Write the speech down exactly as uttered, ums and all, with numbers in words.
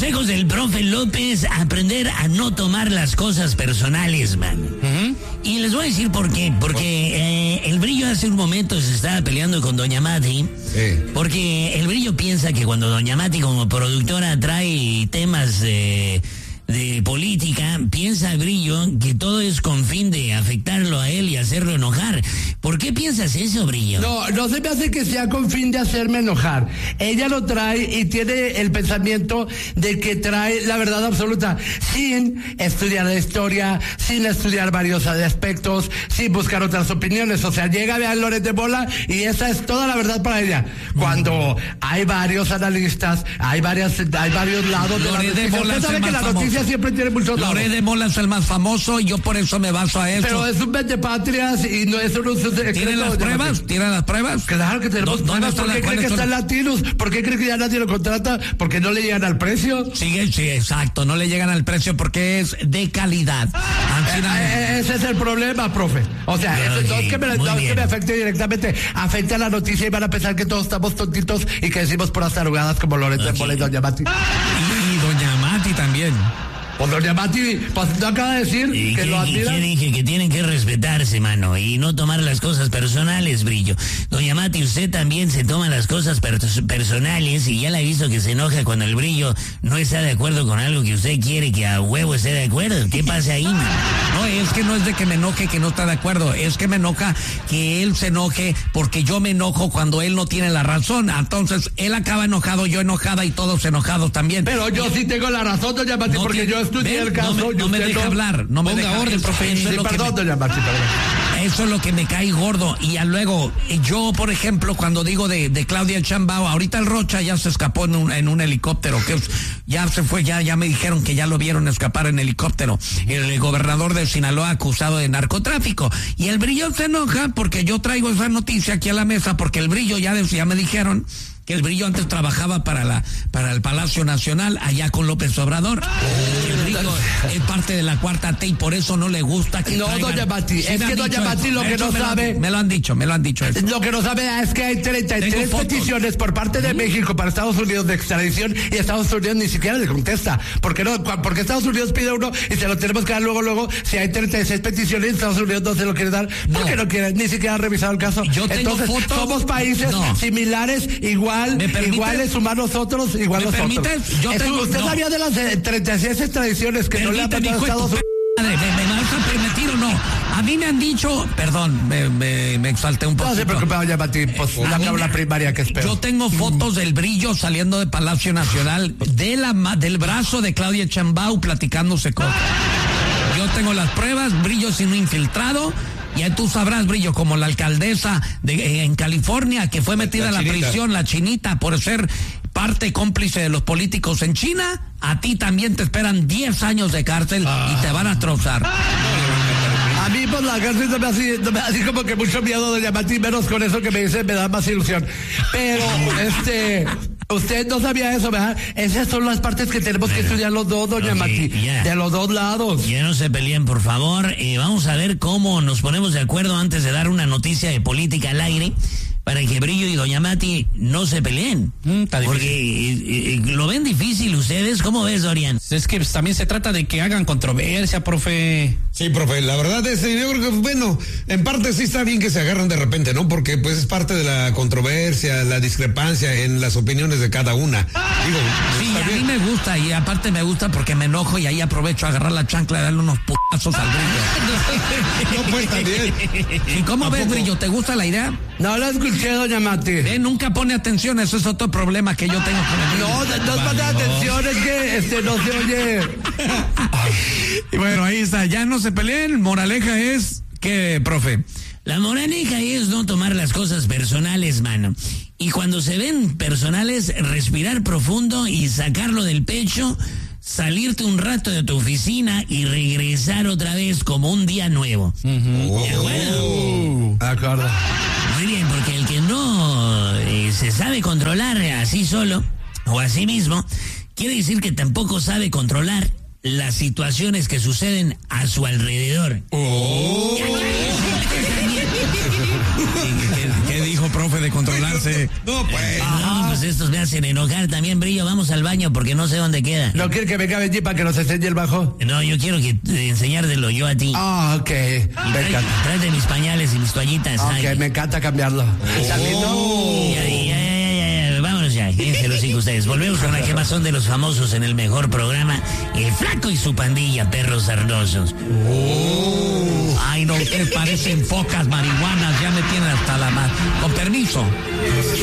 consejos del profe López, aprender a no tomar las cosas personales, man. Uh-huh. Y les voy a decir por qué. Porque eh, el Brillo hace un momento se estaba peleando con Doña Mati. Sí. Porque el Brillo piensa que cuando Doña Mati como productora trae temas de... de política, piensa Brillo que todo es con fin de afectarlo a él y hacerlo enojar. ¿Por qué piensas eso, Brillo? No, no se me hace que sea con fin de hacerme enojar. Ella lo trae y tiene el pensamiento de que trae la verdad absoluta, sin estudiar la historia, sin estudiar varios aspectos, sin buscar otras opiniones. O sea, llega a ver a Loret de Mola y esa es toda la verdad para ella. Cuando hay varios analistas, hay varias, hay varios lados de la noticia. Usted sabe que la noticia siempre tiene muchos lados. Loret de Mola es el más famoso y yo por eso me baso a eso. Pero es un vendepatrias y no es un... ¿Tienen las pruebas? ¿Tienen las pruebas? Claro que tenemos pruebas. ¿Por qué cree que está en Latinos? ¿Por qué cree que ya nadie lo contrata? ¿Porque no le llegan al precio? Sí, sí, exacto. No le llegan al precio porque es de calidad. Eh, eh, ese es el problema, profe. O sea, okay, eso, no, es que me, no es que me afecte directamente. Afecta a la noticia y van a pensar que todos estamos tontitos y que decimos puras tarugadas como Loret de Mola y Doña Mati. Y Doña Mati también. Pues Doña Mati, pues no acaba de decir ¿Y que qué, lo admira. ¿Qué dije? Que tienen que respetarse, mano, y no tomar las cosas personales, Brillo. Doña Mati, usted también se toma las cosas per- personales y ya la he visto que se enoja cuando el Brillo no está de acuerdo con algo que usted quiere que a huevo esté de acuerdo. ¿Qué pasa ahí, man? No, es que no es de que me enoje que no está de acuerdo, es que me enoja que él se enoje porque yo me enojo cuando él no tiene la razón. Entonces, él acaba enojado, yo enojada y todos enojados también. Pero yo sí tengo la razón, Doña Mati, no porque tiene, yo estudié ven, el caso. No me, no me deja no, hablar, no me deja orden, profe. Sí, perdón, Doña Mati, perdón. Eso es lo que me cae gordo. Y ya luego, yo, por ejemplo, cuando digo de, de Claudia Sheinbaum, ahorita el Rocha ya se escapó en un, en un helicóptero, que ya se fue, ya, ya me dijeron que ya lo vieron escapar en helicóptero. El, el gobernador de Sinaloa acusado de narcotráfico. Y el Brillo se enoja porque yo traigo esa noticia aquí a la mesa, porque el Brillo ya, ya me dijeron que el Brillo antes trabajaba para la para el Palacio Nacional allá con López Obrador. El Brillo es parte de la cuarta T y por eso no le gusta que no, traigan. Doña Mati, es que Doña Mati lo que no sabe... Me lo han dicho, me lo han dicho eso. Lo que no sabe es que hay treinta y tres peticiones por parte de México para Estados Unidos de extradición y Estados Unidos ni siquiera le contesta. ¿Por qué no? Porque Estados Unidos pide uno y se lo tenemos que dar luego, luego. Si hay treinta y seis peticiones y Estados Unidos no se lo quiere dar, ¿por qué no, no quiere? Ni siquiera ha revisado el caso. Yo tengo Entonces, fotos. Somos países no. similares, igual, iguales humanos nosotros, igual ¿Me nosotros. permites? Yo es, tengo, ¿Usted no. sabía de las eh, treinta y seis extradiciones que no le han pasado a Estados Unidos? Madre, ¿me, ¿me vas a permitir o no? A mí me han dicho, perdón, me, me, me exalté un poco. No se preocupe, Doña Mati, pues eh, la, la primaria que espero. Yo tengo fotos del Brillo saliendo de Palacio Nacional, de la, del brazo de Claudia Sheinbaum platicándose cosas. Yo tengo las pruebas, Brillo sin infiltrado. Ya tú sabrás, Brillo, como la alcaldesa de, eh, en California, que fue metida a la, la prisión, la chinita, por ser parte cómplice de los políticos en China, a ti también te esperan diez años de cárcel ah. y te van a trozar. A mí por la cárcel no me hace, no me hace como que mucho miedo, Doña Mati, menos con eso que me dice, me da más ilusión. Pero, este... Usted no sabía eso, ¿verdad? Esas son las partes que tenemos bueno, que estudiar los dos, Doña okay, Mati. Yeah. De los dos lados. Ya no se peleen, por favor. Eh, vamos a ver cómo nos ponemos de acuerdo antes de dar una noticia de política al aire para que Brillo y Doña Mati no se peleen. Mm, Porque eh, eh, lo ven difícil ustedes. ¿Cómo ves, Dorian? Es que pues, también se trata de que hagan controversia, profe. Sí, profe, la verdad es, yo creo que, bueno, en parte sí está bien que se agarran de repente, ¿no? Porque pues es parte de la controversia, la discrepancia en las opiniones de cada una. Digo, sí, a bien. mí me gusta y aparte me gusta porque me enojo y ahí aprovecho a agarrar la chancla y darle unos putazos al Brillo. No, pues también. ¿Y cómo ves, poco? Brillo? ¿Te gusta la idea? No la escuché, Doña Mati. Eh, nunca pone atención, eso es otro problema que yo tengo con el Brillo. No, no, no pone atención, es que este no se oye. Y bueno, ahí está, ya no se peleen, moraleja es que, profe. La moraleja es no tomar las cosas personales, mano. Y cuando se ven personales, respirar profundo y sacarlo del pecho, salirte un rato de tu oficina y regresar otra vez como un día nuevo. Uh-huh. ¿De acuerdo? Uh, de acuerdo. Muy bien, porque el que no eh, se sabe controlar así solo o a sí mismo, quiere decir que tampoco sabe controlar las situaciones que suceden a su alrededor. Oh. ¿Qué, qué dijo, profe? ¿De de controlarse. No, pues. No, pues estos me hacen enojar también, Brillo. Vamos al baño porque no sé dónde queda. ¿No quiere que venga Benji para que nos enseñe el bajo? No, yo quiero que eh, enseñártelo yo a ti. Ah, ok. Me Trae- encanta. Tráete mis pañales y mis toallitas. Ok, ay. me encanta cambiarlo. ¿Está lindo? Ya, ya, ya, ya, ya, vámonos ya, quédense los cinco ustedes. Volvemos con la quemazón de los famosos en el mejor programa, El Flaco y su pandilla, perros sarnosos. Ay, no, ustedes parecen focas marihuanas, ya me tienen hasta la mano. Con permiso.